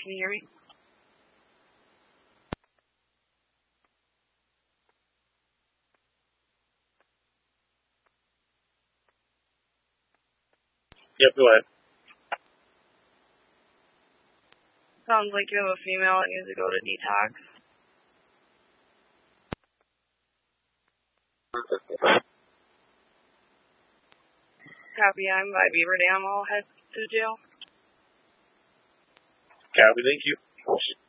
Can you hear me? Yep, go ahead. Sounds like you have a female that needs to go to detox. Copy, I'm by Beaver Dam. I'll head to jail. Copy, thank you.